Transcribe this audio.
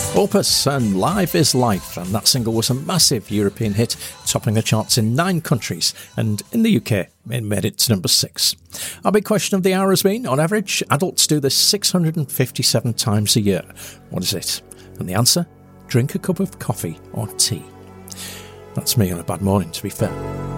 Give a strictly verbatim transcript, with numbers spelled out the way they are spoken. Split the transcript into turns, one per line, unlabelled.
Opus and Life is Life, and that single was a massive European hit, topping the charts in nine countries, and in the U K it made it to number six. Our big question of the hour has been, on average, adults do this six hundred fifty-seven times a year. What is it? And the answer? Drink a cup of coffee or tea. That's me on a bad morning, to be fair.